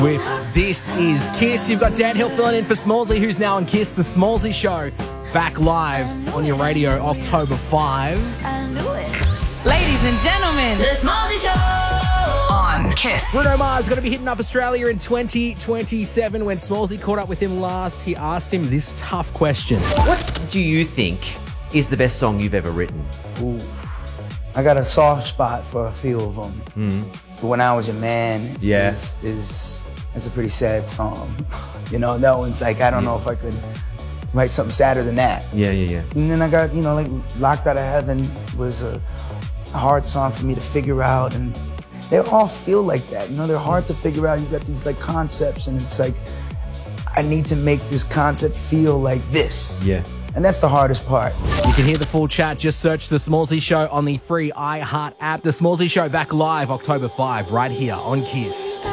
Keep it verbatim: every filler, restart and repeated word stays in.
With This Is Kiss. You've got Dan Hill filling in for Smallsy, who's now on Kiss. The Smallsy Show, back live on your radio October fifth. Ladies and gentlemen, The Smallsy Show on Kiss. Bruno Mars is going to be hitting up Australia in twenty twenty-seven. When Smallsy caught up with him last, he asked him this tough question. What do you think is the best song you've ever written? Ooh, I got a soft spot for a few of them. Mm. When I Was Your Man Yeah. is, is, is a pretty sad song. You know, that one's like, I don't know if I could write something sadder than that. Yeah, yeah, yeah. And then I got, you know, like Locked Out of Heaven was a, a hard song for me to figure out, and they all feel like that. You know, they're hard to figure out. You got these like concepts, and it's like, I need to make this concept feel like this. Yeah. And that's the hardest part. You can hear the full chat. Just search The Smallsy Show on the free iHeart app. The Smallsy Show back live October fifth, right here on Kiss.